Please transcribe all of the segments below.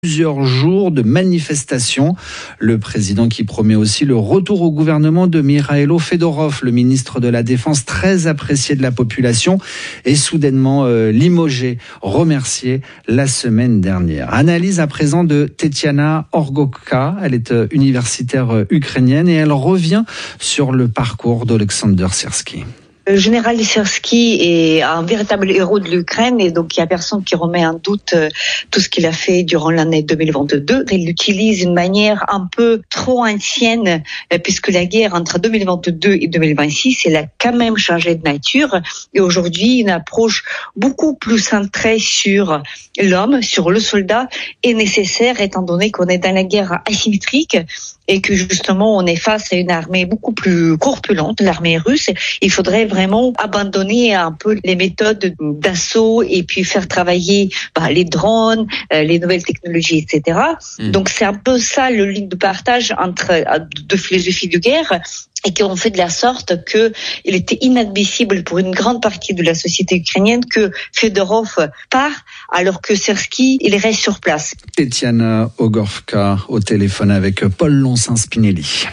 Plusieurs jours de manifestations. Le président qui promet aussi le retour au gouvernement de Mikhailo Fedorov, le ministre de la Défense très apprécié de la population, est soudainement limogé, remercié la semaine dernière. Analyse à présent de Tetiana Orgokha, elle est universitaire ukrainienne et elle revient sur le parcours d'Alexander Syrsky. Le général Syrsky est un véritable héros de l'Ukraine et donc il n'y a personne qui remet en doute tout ce qu'il a fait durant l'année 2022. Il utilise une manière un peu trop ancienne puisque la guerre entre 2022 et 2026, elle a quand même changé de nature et aujourd'hui une approche beaucoup plus centrée sur l'homme, sur le soldat est nécessaire étant donné qu'on est dans la guerre asymétrique et que justement on est face à une armée beaucoup plus corpulente, l'armée russe. Il faudrait vraiment abandonner un peu les méthodes d'assaut et puis faire travailler les drones, les nouvelles technologies, etc. Donc c'est un peu ça le ligne de partage entre deux philosophies de guerre et qui ont fait de la sorte que il était inadmissible pour une grande partie de la société ukrainienne que Fedorov part alors que Syrsky, il reste sur place. Tetiana Orgokha au téléphone avec Paul Lonsin-Spinelli.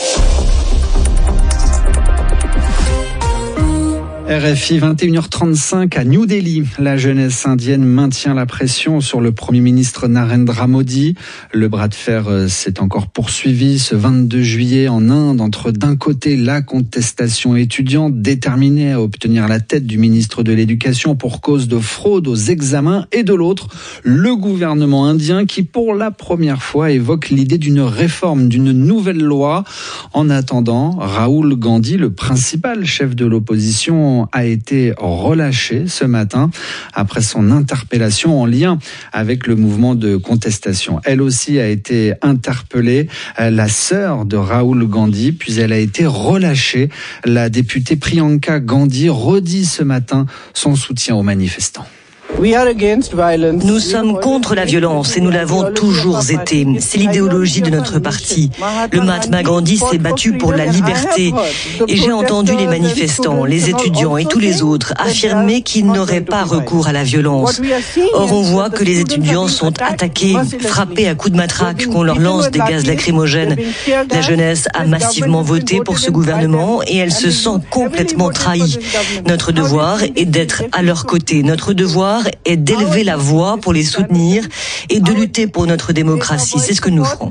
RFI 21h35 à New Delhi. La jeunesse indienne maintient la pression sur le Premier ministre Narendra Modi. Le bras de fer s'est encore poursuivi ce 22 juillet en Inde entre d'un côté la contestation étudiante déterminée à obtenir la tête du ministre de l'Éducation pour cause de fraude aux examens et de l'autre le gouvernement indien qui pour la première fois évoque l'idée d'une réforme, d'une nouvelle loi. En attendant, Rahul Gandhi, le principal chef de l'opposition, a été relâché ce matin après son interpellation en lien avec le mouvement de contestation. Elle aussi a été interpellée, la sœur de Rahul Gandhi, puis elle a été relâchée. La députée Priyanka Gandhi redit ce matin son soutien aux manifestants. Nous sommes contre la violence et nous l'avons toujours été. C'est l'idéologie de notre parti. Le Mahatma Gandhi s'est battu pour la liberté et j'ai entendu les manifestants, les étudiants et tous les autres affirmer qu'ils n'auraient pas recours à la violence. Or, on voit que les étudiants sont attaqués, frappés à coups de matraque, qu'on leur lance des gaz lacrymogènes. La jeunesse a massivement voté pour ce gouvernement et elle se sent complètement trahie. Notre devoir est d'être à leur côté. Notre devoir est d'élever la voix pour les soutenir et de lutter pour notre démocratie. C'est ce que nous ferons.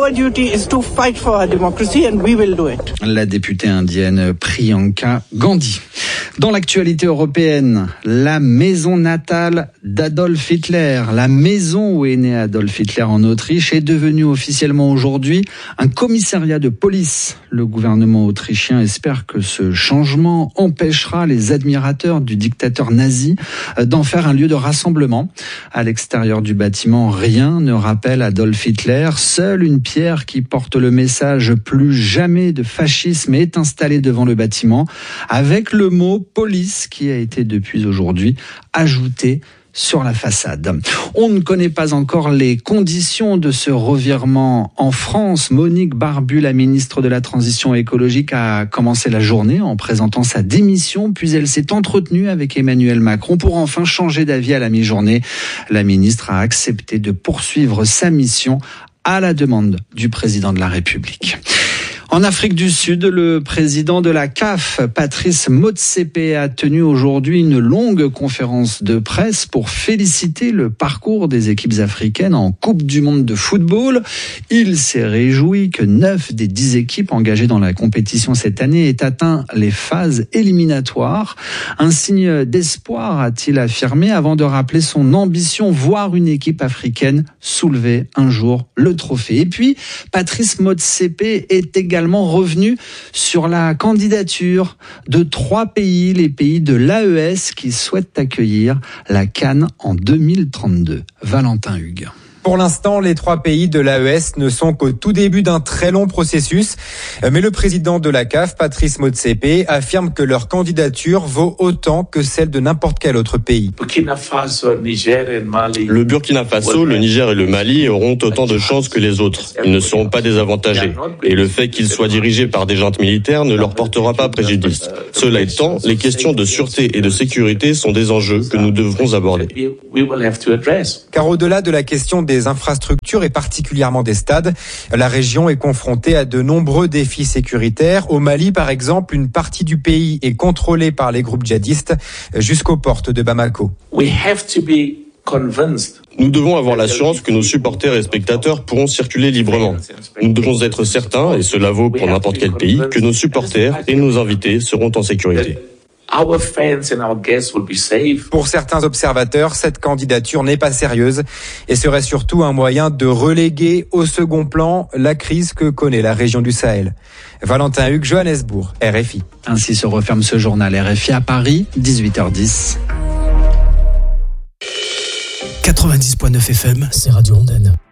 La députée indienne Priyanka Gandhi. Dans l'actualité européenne, la maison natale d'Adolf Hitler, la maison où est né Adolf Hitler en Autriche, est devenue officiellement aujourd'hui un commissariat de police. Le gouvernement autrichien espère que ce changement empêchera les admirateurs du dictateur nazi d'en faire un lieu de rassemblement. À l'extérieur du bâtiment, rien ne rappelle Adolf Hitler. Seule une pierre qui porte le message « Plus jamais de fascisme » est installée devant le bâtiment avec le mot « police » qui a été depuis aujourd'hui ajouté sur la façade. On ne connaît pas encore les conditions de ce revirement en France. Monique Barbu, la ministre de la Transition écologique, a commencé la journée en présentant sa démission, puis elle s'est entretenue avec Emmanuel Macron pour enfin changer d'avis à la mi-journée. La ministre a accepté de poursuivre sa mission à la demande du président de la République. En Afrique du Sud, le président de la CAF, Patrice Motsepe, a tenu aujourd'hui une longue conférence de presse pour féliciter le parcours des équipes africaines en Coupe du Monde de football. Il s'est réjoui que 9 des 10 équipes engagées dans la compétition cette année aient atteint les phases éliminatoires. Un signe d'espoir, a-t-il affirmé, avant de rappeler son ambition, voir une équipe africaine soulever un jour le trophée. Et puis, Patrice Motsepe est également revenu sur la candidature de 3 pays, les pays de l'AES qui souhaitent accueillir la CAN en 2032. Valentin Hugues. Pour l'instant, les 3 pays de l'AES ne sont qu'au tout début d'un très long processus. Mais le président de la CAF, Patrice Motsepe, affirme que leur candidature vaut autant que celle de n'importe quel autre pays. Le Burkina Faso, le Niger et le Mali auront autant de chances que les autres. Ils ne seront pas désavantagés. Et le fait qu'ils soient dirigés par des juntes militaires ne leur portera pas préjudice. Cela étant, les questions de sûreté et de sécurité sont des enjeux que nous devrons aborder. Car au-delà de la question des infrastructures et particulièrement des stades. La région est confrontée à de nombreux défis sécuritaires. Au Mali, par exemple, une partie du pays est contrôlée par les groupes djihadistes jusqu'aux portes de Bamako. Nous devons avoir l'assurance que nos supporters et spectateurs pourront circuler librement. Nous devons être certains, et cela vaut pour n'importe quel pays, que nos supporters et nos invités seront en sécurité. Pour certains observateurs, cette candidature n'est pas sérieuse et serait surtout un moyen de reléguer au second plan la crise que connaît la région du Sahel. Valentin Hugues, Johannesburg, RFI. Ainsi se referme ce journal RFI à Paris, 18h10. 90.9 FM, c'est Radio Andenne.